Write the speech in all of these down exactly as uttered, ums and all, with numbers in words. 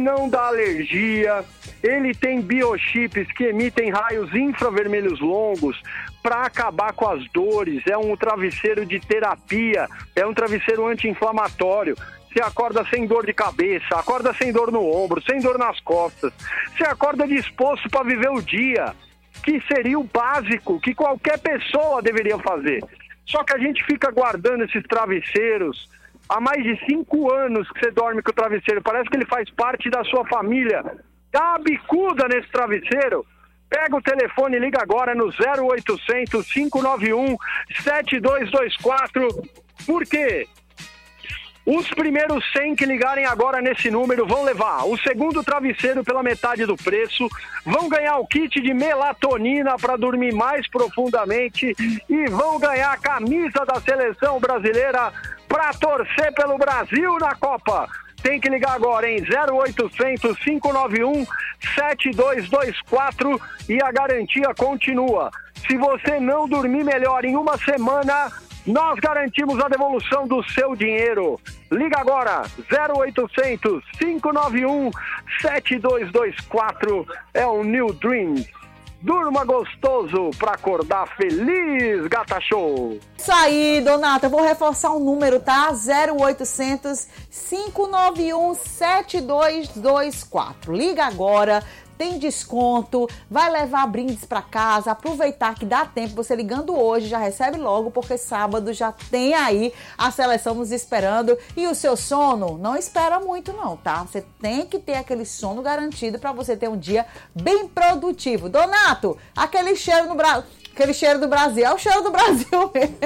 não dá alergia, ele tem biochips que emitem raios infravermelhos longos para acabar com as dores, é um travesseiro de terapia, é um travesseiro anti-inflamatório. Você acorda sem dor de cabeça, acorda sem dor no ombro, sem dor nas costas. Você acorda disposto para viver o dia, que seria o básico, que qualquer pessoa deveria fazer. Só que a gente fica guardando esses travesseiros há mais de cinco anos que você dorme com o travesseiro. Parece que ele faz parte da sua família. Dá uma bicuda nesse travesseiro. Pega o telefone e liga agora no zero oitocentos, cinco nove um, sete dois dois quatro. Por quê? Os primeiros cem que ligarem agora nesse número vão levar o segundo travesseiro pela metade do preço, vão ganhar o kit de melatonina para dormir mais profundamente e vão ganhar a camisa da seleção brasileira para torcer pelo Brasil na Copa. Tem que ligar agora em zero oitocentos, cinco nove um, sete dois dois quatro e a garantia continua. Se você não dormir melhor em uma semana, nós garantimos a devolução do seu dinheiro. Liga agora, zero oitocentos, cinco nove um, sete dois dois quatro. É o New Dreams. Durma gostoso para acordar feliz, Gata Show. Isso aí, Donata. Eu vou reforçar o número, tá? zero oitocentos, cinco nove um, sete dois dois quatro. Liga agora. Tem desconto, vai levar brindes para casa, aproveitar que dá tempo, você ligando hoje já recebe logo, porque sábado já tem aí a seleção nos esperando e o seu sono não espera muito não, tá? Você tem que ter aquele sono garantido para você ter um dia bem produtivo. Donato, aquele cheiro no braço... Aquele cheiro do Brasil. É o cheiro do Brasil mesmo.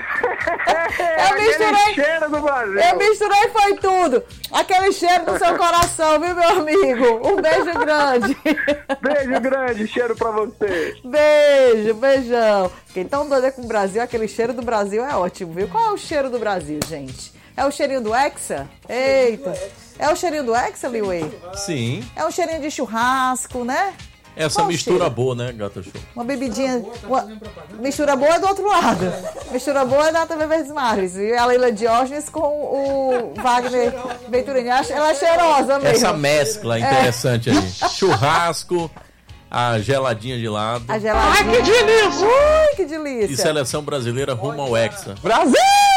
Eu misturei, cheiro do Brasil. Eu misturei foi tudo. Aquele cheiro do seu coração, viu, meu amigo? Um beijo grande. Beijo grande, cheiro pra você. Beijo, beijão. Quem tão doido é com o Brasil, aquele cheiro do Brasil é ótimo, viu? Qual é o cheiro do Brasil, gente? É o cheirinho do Hexa? Eita. É o cheirinho do Hexa, Liuê? Sim. É um cheirinho de churrasco, né? Essa Qual mistura cheiro? boa, né, Gata Show? Uma bebidinha. Uma... Mistura boa é do outro lado. Mistura boa é da T V Verdes Mares. E a Leila Diógenes com o Wagner Venturini. Ela é cheirosa mesmo. Essa mescla interessante é. aí. Churrasco, a geladinha de lado. A geladinha. Ai, que delícia! Ui, que delícia! E seleção brasileira rumo ao Hexa. Brasil!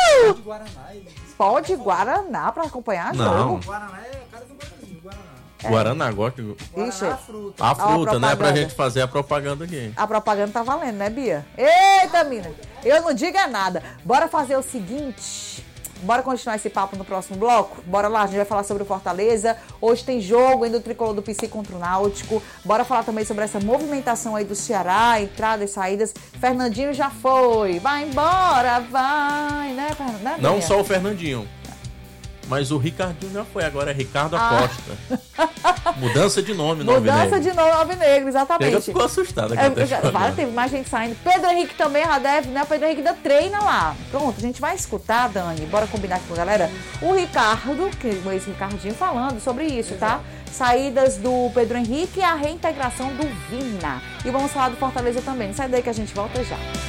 Pode Guaraná pra acompanhar Não. jogo. Guaraná é a cara do Guaraninho, Guaraná. Guaraná, gosta de... Ixi, Guaraná, fruta. A fruta, Ó, né? Pra propaganda. gente fazer a propaganda aqui. a propaganda tá valendo, né, Bia? Eita, mina! Eu não digo é nada. Bora fazer o seguinte... Bora continuar esse papo no próximo bloco? Bora lá, a gente vai falar sobre o Fortaleza. Hoje tem jogo ainda do Tricolor do P C contra o Náutico. Bora falar também sobre essa movimentação aí do Ceará, entradas e saídas. Fernandinho já foi. Vai embora, vai, né, Fernandinho? Né, Não Bia? só o Fernandinho, mas o Ricardinho já foi, agora é Ricardo Ah. Acosta. Mudança de nome no Mudança Alvinegro. de novo, Alvinegro, Ele exatamente. ficou assustado aqui. É, até já, agora. vai, teve mais gente saindo. Pedro Henrique também já deve, né? O Pedro Henrique ainda treina lá. Pronto, a gente vai escutar, Dani. Bora combinar aqui com a galera. O Ricardo, que o ex-Ricardinho, falando sobre isso, tá? Saídas do Pedro Henrique e a reintegração do Vina. E vamos falar do Fortaleza também. Não sai daí que a gente volta já.